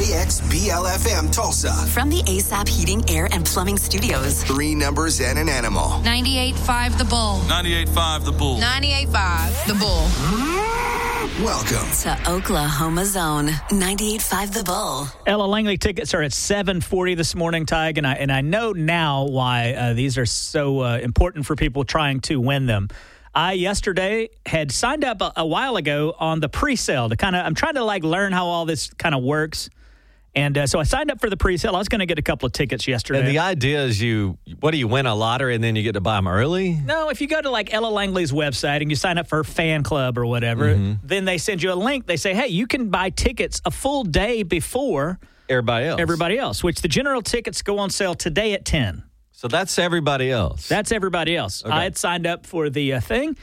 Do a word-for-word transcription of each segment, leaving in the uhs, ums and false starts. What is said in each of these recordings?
A X B L F M Tulsa. From the A S A P Heating, Air, and Plumbing Studios. Three numbers and an animal. ninety-eight point five The Bull. ninety-eight point five The Bull. ninety-eight point five The Bull. Welcome to Oklahoma Zone. ninety-eight point five The Bull. Ella Langley tickets are at seven forty this morning, Tig, and I, and I know now why uh, these are so uh, important for people trying to win them. I yesterday had signed up a, a while ago on the pre-sale to kind of, I'm trying to like learn how all this kind of works. And uh, so I signed up for the pre-sale. I was going to get a couple of tickets yesterday. And the idea is you, what do you win a lottery and then you get to buy them early? No, if you go to like Ella Langley's website and you sign up for her fan club or whatever, mm-hmm. then they send you a link. They say, hey, you can buy tickets a full day before everybody else. Everybody else, which the general tickets go on sale today at ten. So that's everybody else. That's everybody else. Okay. I had signed up for the uh, thing.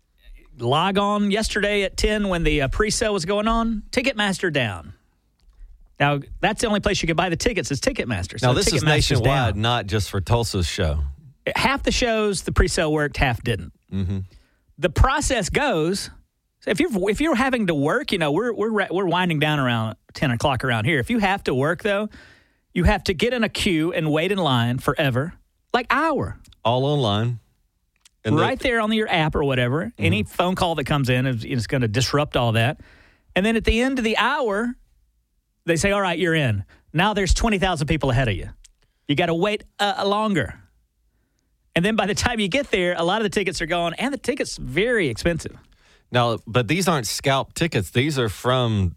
Log on yesterday at ten when the uh, pre-sale was going on. Ticketmaster down. Now, that's the only place you can buy the tickets is Ticketmaster. So now, this is nationwide, down. not just for Tulsa's show. Half the shows, the pre-sale worked, half didn't. Mm-hmm. The process goes, so if you're if you're having to work, you know, we're we're we're winding down around ten o'clock around here. If you have to work, though, you have to get in a queue and wait in line forever, like hour. All online. And right the, there on your app or whatever. Mm-hmm. Any phone call that comes in is, is going to disrupt all that. And then at the end of the hour, they say, all right, you're in. Now there's twenty thousand people ahead of you. You got to wait uh, longer. And then by the time you get there, a lot of the tickets are gone, and the tickets very expensive. Now, but these aren't scalp tickets. These are from,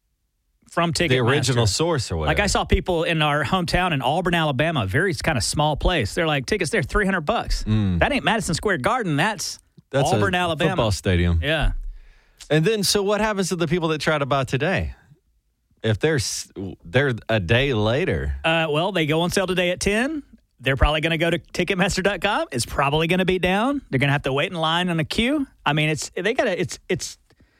from Ticketmaster. The original source or whatever. Like I saw people in our hometown in Auburn, Alabama, a very kind of small place. They're like, tickets there, three hundred bucks. Mm. That ain't Madison Square Garden. That's, That's Auburn, a Alabama. football stadium. Yeah. And then, so what happens to the people that try to buy today? If they're they're a day later. Uh, well, they go on sale today at ten. They're probably going to go to Ticketmaster dot com. It's probably going to be down. They're going to have to wait in line on a queue. I mean, it's they got to it's it's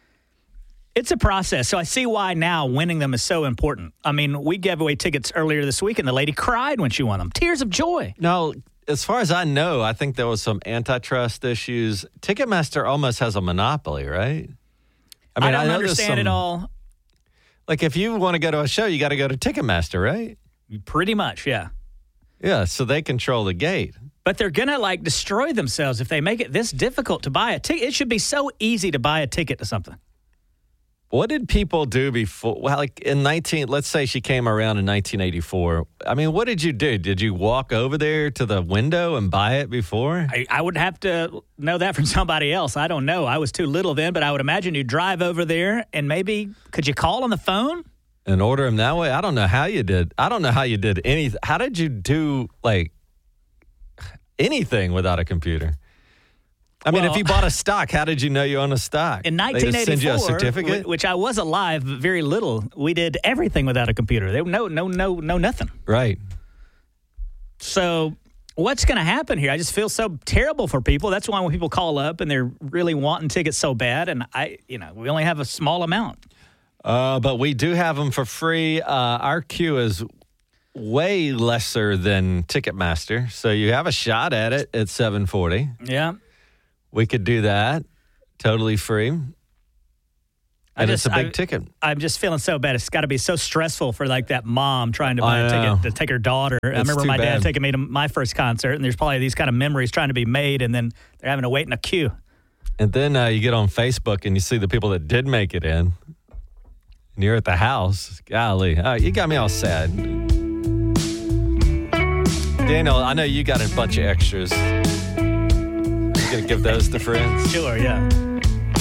it's a process. So I see why now winning them is so important. I mean, we gave away tickets earlier this week, and the lady cried when she won them. Tears of joy. No, as far as I know, I think there was some antitrust issues. Ticketmaster almost has a monopoly, right? I mean, I don't I know understand some, it all. Like, if you want to go to a show, you got to go to Ticketmaster, right? Pretty much, yeah. Yeah, so they control the gate. But they're going to, like, destroy themselves if they make it this difficult to buy a ticket. It should be so easy to buy a ticket to something. What did people do before? Well, like in nineteen, let's say she came around in nineteen eighty-four. I mean, what did you do? Did you walk over there to the window and buy it before? I, I would have to know that from somebody else. I don't know. I was too little then, but I would imagine you drive over there and maybe, could you call on the phone? And order them that way? I don't know how you did. I don't know how you did anything. How did you do, like, anything without a computer? I mean, well, if you bought a stock, how did you know you own a stock? In nineteen eighty-four, they just send you a certificate? Which I was alive very little, we did everything without a computer. There no, no, no, no, nothing. Right. So what's going to happen here? I just feel so terrible for people. That's why when people call up and they're really wanting tickets so bad, and I, you know, we only have a small amount. Uh, but we do have them for free. Uh, our queue is way lesser than Ticketmaster, so you have a shot at it at seven forty. Yeah. We could do that totally free. And I just, it's a big I, ticket. I'm just feeling so bad. It's got to be so stressful for like that mom trying to buy a ticket to take her daughter. It's I remember my bad. dad taking me to my first concert, and there's probably these kind of memories trying to be made, and then they're having to wait in a queue. And then uh, you get on Facebook and you see the people that did make it in. And you're at the house. Golly. Uh, you got me all sad. Daniel, I know you got a bunch of extras. You going to give those to friends? Sure, yeah.